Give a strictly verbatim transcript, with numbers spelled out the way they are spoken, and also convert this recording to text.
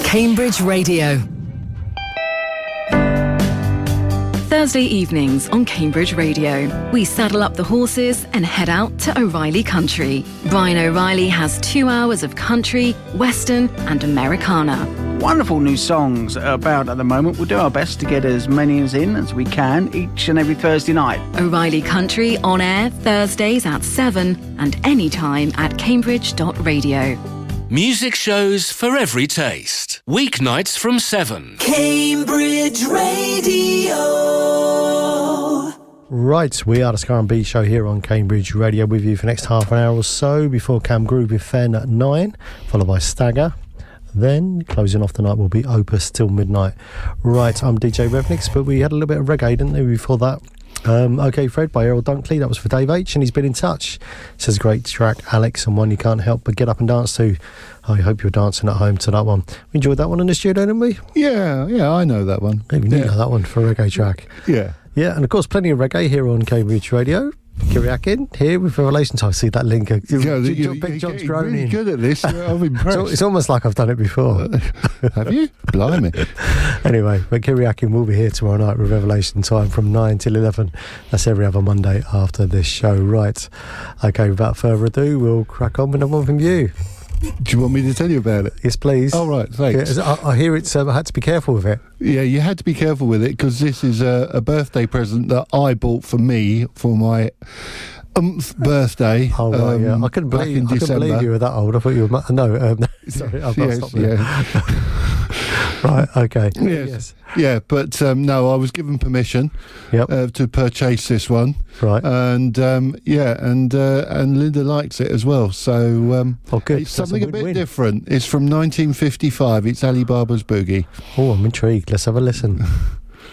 Cambridge Radio. Thursday evenings on Cambridge Radio, we saddle up the horses and head out to O'Reilly Country. Brian O'Reilly has two hours of country, western and Americana. Wonderful new songs about at the moment. We'll do our best to get as many as in as we can each and every Thursday night. O'Reilly Country on air Thursdays at seven and anytime at cambridge dot radio. Music shows for every taste. Weeknights from seven. Cambridge Radio. Right, we are the Ska and B show here on Cambridge Radio with you for the next half an hour or so before Cam Groove with Fen at nine, followed by Stagger. Then, closing off the night will be Opus till midnight. Right, I'm D J Revnix, but we had a little bit of reggae, didn't we, before that? Um, OK Fred by Errol Dunkley, that was for Dave H, and he's been in touch. Says great track, Alex, and one you can't help but get up and dance to. I hope you're dancing at home to that one. We enjoyed that one in the studio, didn't we? Yeah, yeah, I know that one. Even yeah. you know that one for a reggae track. Yeah. Yeah, and of course, plenty of reggae here on Cambridge Radio. Kiriakin here with Revelation Time. See that link? Yeah, you, you, Big John's you're really groaning. good at this. I'm impressed. So it's almost like I've done it before. Have you? Blimey. Anyway, but Kiriakin will be here tomorrow night with Revelation Time from nine till eleven. That's every other Monday after this show. Right. Okay, without further ado, we'll crack on with one from you. Do you want me to tell you about it? Yes, please. Oh, right, thanks. Yeah, I, I hear it's, um, I had to be careful with it. Yeah, you had to be careful with it because this is a, a birthday present that I bought for me for my umph birthday. Oh, right, um, yeah. I couldn't back believe, in I couldn't December. believe you were that old. I thought you were... Mu- no, um, sorry, I've yes, stopped there. yeah. Right, okay. Yes. yes. Yeah, but um, no, I was given permission Yep. uh, to purchase this one. Right. And um, yeah, and uh, and Linda likes it as well. So um, Oh, good. it's That's something a a, bit win-win. different. It's from nineteen fifty-five. It's Ali Baba's Boogie. Oh, I'm intrigued. Let's have a listen.